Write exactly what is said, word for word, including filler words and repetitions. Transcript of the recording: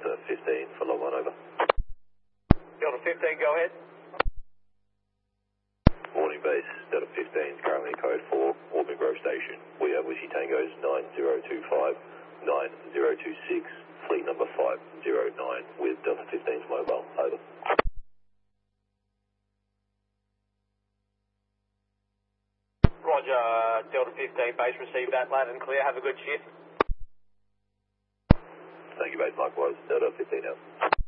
Delta fifteen for log one over. Delta fifteen, go ahead. Morning base, Delta fifteen, currently code four, Auburn Grove Station. We have Whiskey Tango's nine zero two five, nine zero two six, fleet number five zero nine with Delta fifteen's mobile, over. Roger, Delta fifteen, base received that, loud and clear, have a good shift. Thank you, base, likewise, Delta fifteen out.